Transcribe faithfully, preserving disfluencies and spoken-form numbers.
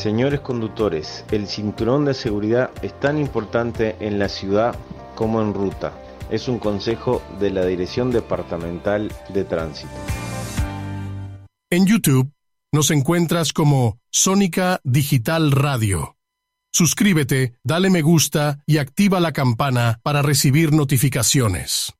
Señores conductores, el cinturón de seguridad es tan importante en la ciudad como en ruta. Es un consejo de la Dirección Departamental de Tránsito. En YouTube nos encuentras como Sónica Digital Radio. Suscríbete, dale me gusta y activa la campana para recibir notificaciones.